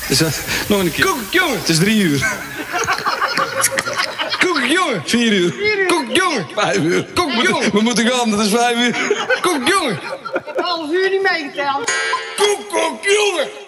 Dus, nog een keer. Koek, jongen. Het is 3 uur. Koek, jongen. 4 uur. Koek, jongen. 5 uur. Koek, jongen. We moeten gaan, dat is 5 uur. Koek, jongen. Ik heb 1,5 uur niet meegeteld. Koek, jongen.